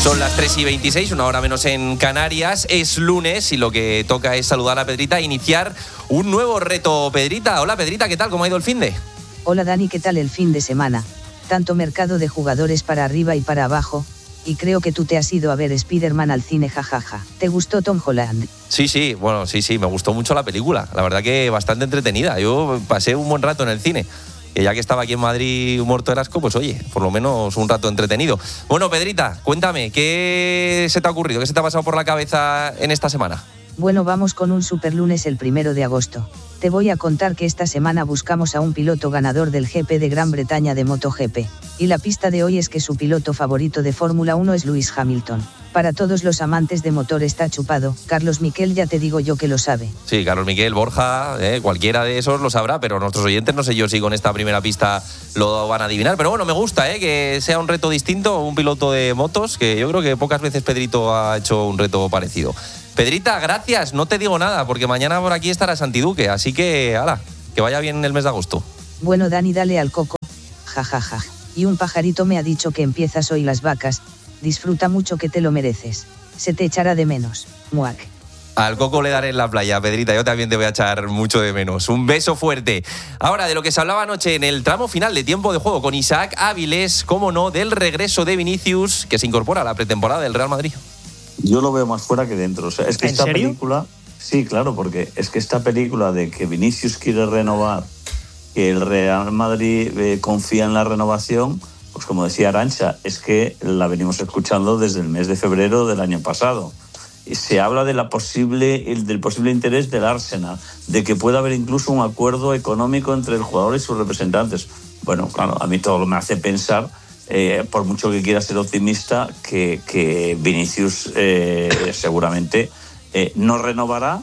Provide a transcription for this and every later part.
Son las 3:26, una hora menos en Canarias. Es lunes y lo que toca es saludar a Pedrita e iniciar un nuevo reto. Pedrita, hola Pedrita, ¿qué tal? ¿Cómo ha ido el finde? Hola Dani, ¿qué tal el fin de semana? Tanto mercado de jugadores para arriba y para abajo, y creo que tú te has ido a ver Spider-Man al cine, jajaja. ¿Te gustó Tom Holland? Sí, bueno, sí, me gustó mucho la película. La verdad que bastante entretenida. Yo pasé un buen rato en el cine. Y ya que estaba aquí en Madrid muerto de asco, pues oye, por lo menos un rato entretenido. Bueno, Pedrita, cuéntame, ¿qué se te ha ocurrido? ¿Qué se te ha pasado por la cabeza en esta semana? Bueno, vamos con un super lunes el 1 de agosto. Te voy a contar que esta semana buscamos a un piloto ganador del GP de Gran Bretaña de MotoGP. Y la pista de hoy es que su piloto favorito de Fórmula 1 es Lewis Hamilton. Para todos los amantes de motor está chupado. Carlos Miquel, ya te digo yo que lo sabe. Sí, Carlos Miquel, Borja, cualquiera de esos lo sabrá, pero nuestros oyentes no sé yo si con esta primera pista lo van a adivinar. Pero bueno, me gusta que sea un reto distinto, un piloto de motos, que yo creo que pocas veces Pedrito ha hecho un reto parecido. Pedrita, gracias, no te digo nada, porque mañana por aquí estará Santiduque, así que, hala, que vaya bien el mes de agosto. Bueno, Dani, dale al coco, jajaja. Y un pajarito me ha dicho que empiezas hoy las vacas. Disfruta mucho, que te lo mereces. Se te echará de menos. Muac. Al coco le daré en la playa, Pedrita, yo también te voy a echar mucho de menos. Un beso fuerte. Ahora, de lo que se hablaba anoche en el tramo final de tiempo de juego con Isaac Áviles, cómo no, del regreso de Vinicius, que se incorpora a la pretemporada del Real Madrid. Yo lo veo más fuera que dentro. O sea, es que esta serio? película... Sí, claro, porque es que esta película de que Vinicius quiere renovar, que el Real Madrid confía en la renovación, pues como decía Arantxa, es que la venimos escuchando desde el mes de febrero del año pasado. Y se habla de del posible interés del Arsenal, de que pueda haber incluso un acuerdo económico entre el jugador y sus representantes. Bueno, claro, a mí todo me hace pensar, por mucho que quiera ser optimista, que Vinicius seguramente no renovará,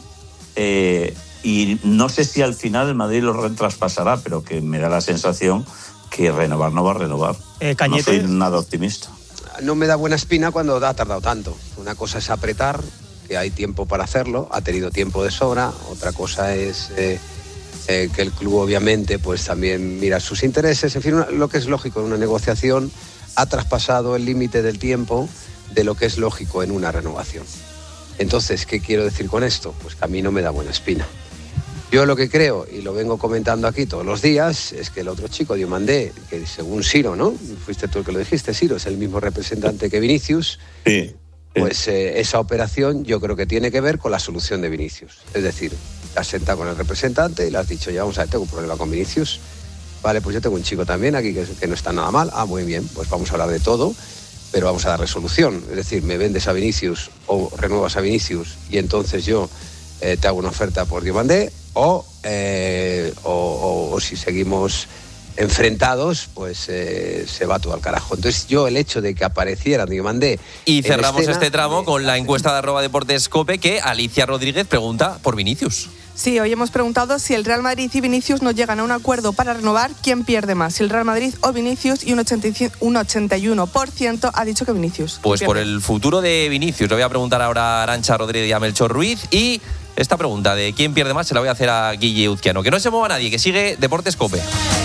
y no sé si al final el Madrid lo traspasará, pero que me da la sensación que renovar no va a renovar. Cañete. No soy nada optimista. No me da buena espina cuando ha tardado tanto. Una cosa es apretar, que hay tiempo para hacerlo, ha tenido tiempo de sobra. Otra cosa es que el club obviamente pues también mira sus intereses. En fin, lo que es lógico en una negociación, ha traspasado el límite del tiempo de lo que es lógico en una renovación. Entonces, ¿qué quiero decir con esto? Pues que a mí no me da buena espina. Yo lo que creo, y lo vengo comentando aquí todos los días, es que el otro chico, Diomandé, que según Siro, ¿no? Fuiste tú el que lo dijiste, Siro, es el mismo representante que Vinicius. Sí. Pues esa operación yo creo que tiene que ver con la solución de Vinicius. Es decir, te has sentado con el representante y le has dicho, ya vamos a ver, tengo un problema con Vinicius. Vale, pues yo tengo un chico también aquí que no está nada mal. Ah, muy bien, pues vamos a hablar de todo, pero vamos a dar resolución. Es decir, me vendes a Vinicius o renuevas a Vinicius y entonces yo te hago una oferta por Diomandé, o si seguimos enfrentados, pues se va todo al carajo. Entonces yo, el hecho de que apareciera Diomandé... Y cerramos este tramo con la encuesta de @deportescope, que Alicia Rodríguez pregunta por Vinicius. Sí, hoy hemos preguntado si el Real Madrid y Vinicius no llegan a un acuerdo para renovar, ¿quién pierde más? Si el Real Madrid o Vinicius, y un 81% ha dicho que Vinicius. Pues por el futuro de Vinicius le voy a preguntar ahora a Arantxa Rodríguez y a Melchor Ruiz, y esta pregunta de quién pierde más se la voy a hacer a Guille Uzquiano. Que no se mueva nadie, que sigue Deportes Cope.